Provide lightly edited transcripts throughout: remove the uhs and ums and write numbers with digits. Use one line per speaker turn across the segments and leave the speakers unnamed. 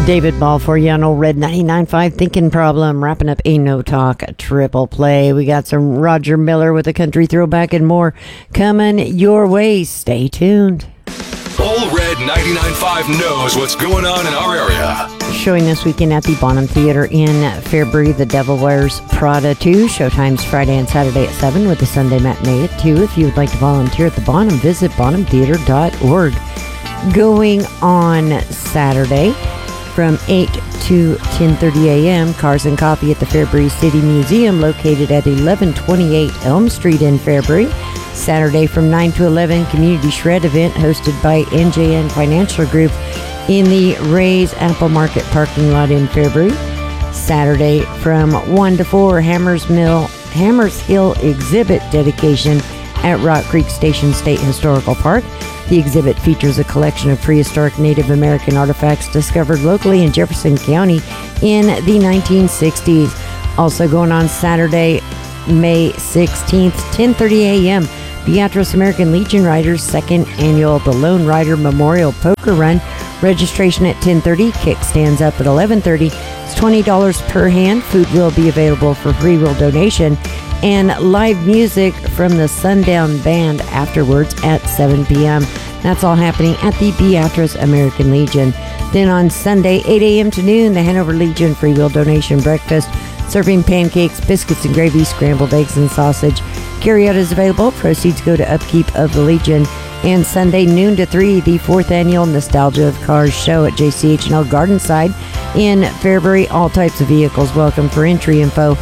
David Ball for you on Old Red 99.5 Thinking Problem, wrapping up a No Talk triple play. We got some Roger Miller with a country throwback and more coming your way. Stay tuned.
Old Red 99.5 knows what's going on in our area.
Showing this weekend at the Bonham Theater in Fairbury, The Devil Wears Prada 2. Showtimes Friday and Saturday at 7 with the Sunday matinee at 2. If you would like to volunteer at the Bonham, visit bonhamtheater.org. Going on Saturday from 8 to 10:30 a.m., Cars and Coffee at the Fairbury City Museum, located at 1128 Elm Street in Fairbury. Saturday from 9 to 11, Community Shred event hosted by NJN Financial Group in the Ray's Apple Market parking lot in Fairbury. Saturday from 1 to 4, Hammers Hill exhibit dedication at Rock Creek Station State Historical Park. The exhibit features a collection of prehistoric Native American artifacts discovered locally in Jefferson County in the 1960s. Also going on Saturday, May 16th, 10:30 a.m., Beatrice American Legion Riders' second annual The Lone Rider Memorial Poker Run. Registration at 10:30, kickstands up at 11:30. It's $20 per hand. Food will be available for free will donation, and live music from the Sundown Band afterwards at 7 p.m. That's all happening at the Beatrice American Legion. Then on Sunday, 8 a.m. to noon, the Hanover Legion Free Will Donation Breakfast, serving pancakes, biscuits and gravy, scrambled eggs and sausage. Carryout is available. Proceeds go to upkeep of the Legion. And Sunday, noon to 3, the 4th annual Nostalgia of Cars show at JCH&L Gardenside in Fairbury. All types of vehicles welcome. For entry info,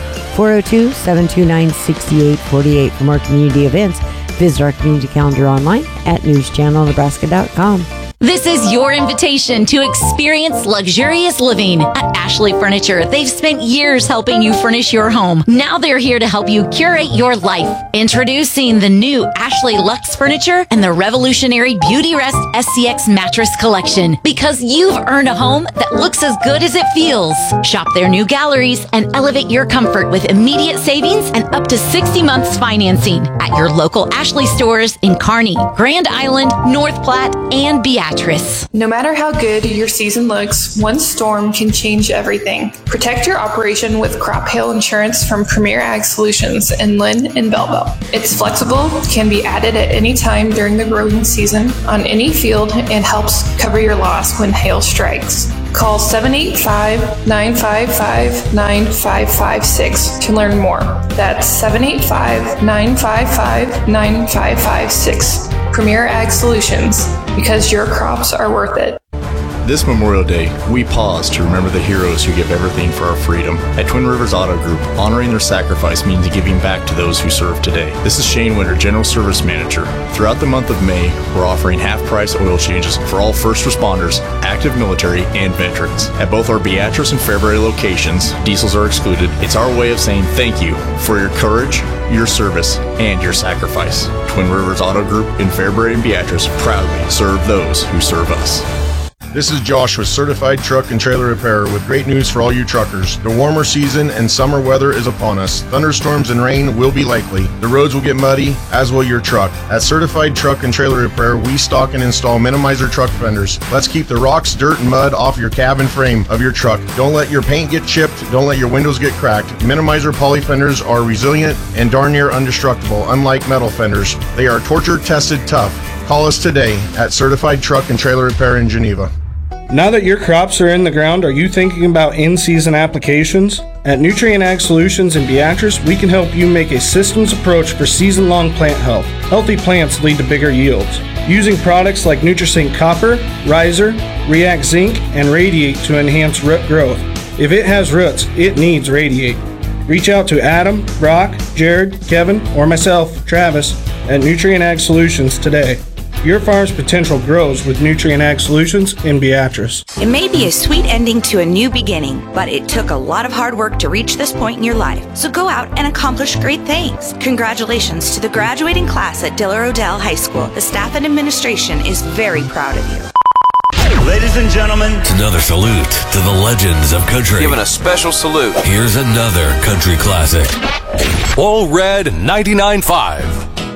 402-729-6848. For more community events, visit our community calendar online at newschannelnebraska.com.
This is your invitation to experience luxurious living at Ashley Furniture. They've spent years helping you furnish your home. Now they're here to help you curate your life. Introducing the new Ashley Luxe Furniture and the revolutionary Beauty Rest SCX Mattress Collection. Because you've earned a home that looks as good as it feels. Shop their new galleries and elevate your comfort with immediate savings and up to 60 months financing at your local Ashley stores in Kearney, Grand Island, North Platte, and Beatrice.
No matter how good your season looks, one storm can change everything. Protect your operation with crop hail insurance from Premier Ag Solutions in Lynn and Belleville. It's flexible, can be added at any time during the growing season on any field, and helps cover your loss when hail strikes. Call 785-955-9556 to learn more. That's 785-955-9556. Premier Ag Solutions, because your crops are worth it.
This Memorial Day, we pause to remember the heroes who give everything for our freedom. At Twin Rivers Auto Group, honoring their sacrifice means giving back to those who serve today. This is Shane Winter, General Service Manager. Throughout the month of May, we're offering half-price oil changes for all first responders, active military, and veterans. At both our Beatrice and Fairbury locations, diesels are excluded. It's our way of saying thank you for your courage, your service, and your sacrifice. Twin Rivers Auto Group in Fairbury and Beatrice proudly serve those who serve us.
This is Josh with Certified Truck and Trailer Repair with great news for all you truckers. The warmer season and summer weather is upon us. Thunderstorms and rain will be likely. The roads will get muddy, as will your truck. At Certified Truck and Trailer Repair, we stock and install Minimizer truck fenders. Let's keep the rocks, dirt, and mud off your cab and frame of your truck. Don't let your paint get chipped. Don't let your windows get cracked. Minimizer poly fenders are resilient and darn near indestructible, unlike metal fenders. They are torture-tested tough. Call us today at Certified Truck and Trailer Repair in Geneva.
Now that your crops are in the ground, are you thinking about in-season applications? At Nutrient Ag Solutions in Beatrice, we can help you make a systems approach for season-long plant health. Healthy plants lead to bigger yields. Using products like NutriSync Copper, Riser, React Zinc, and Radiate to enhance root growth. If it has roots, it needs Radiate. Reach out to Adam, Brock, Jared, Kevin, or myself, Travis, at Nutrient Ag Solutions today. Your farm's potential grows with Nutrient Ag Solutions in Beatrice.
It may be a sweet ending to a new beginning, but it took a lot of hard work to reach this point in your life. So go out and accomplish great things. Congratulations to the graduating class at Diller Odell High School. The staff and administration is very proud of you.
Ladies and gentlemen,
it's another salute to the legends of country.
Giving a special salute.
Here's another country classic. All Red 99.5.